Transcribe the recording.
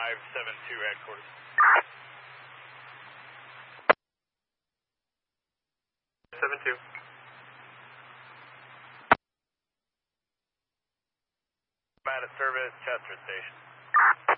572 headquarters. 72. I'm out of service, Chester Station.